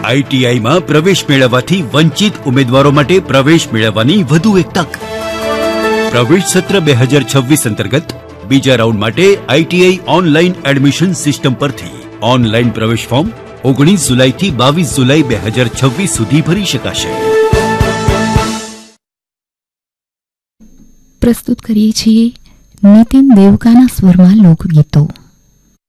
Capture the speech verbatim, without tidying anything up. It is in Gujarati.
આઈટીઆઈ માં પ્રવેશ મેળવવાથી વંચિત ઉમેદવારો માટે પ્રવેશ મેળવવાની વધુ એક તક। પ્રવેશ સત્ર બે હજાર છવ્વીસ અંતર્ગત બીજા રાઉન્ડ માટે આઈટીઆઈ ઓનલાઈન એડમિશન સિસ્ટમ પરથી ઓનલાઈન પ્રવેશ ફોર્મ ઓગણીસ જુલાઈથી બાવીસ જુલાઈ બે હજાર છવ્વીસ સુધી ભરી શકાશે। પ્રસ્તુત કરીએ છીએ નીતિન દેવકાના સ્વરમાં લોકગીતો।